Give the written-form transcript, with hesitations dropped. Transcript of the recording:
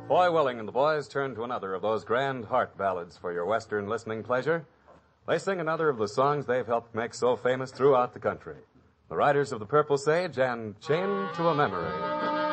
Foy Willing and the boys turn to another of those grand heart ballads for your Western listening pleasure. They sing another of the songs they've helped make so famous throughout the country. The Riders of the Purple Sage and Chain to a Memory.